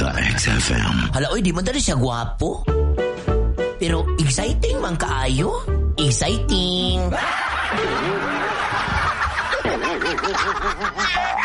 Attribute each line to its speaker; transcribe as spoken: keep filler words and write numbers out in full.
Speaker 1: sa X F M.
Speaker 2: Hala, oy, di man dali siya gwapo. Pero exciting man kaayo. Exciting.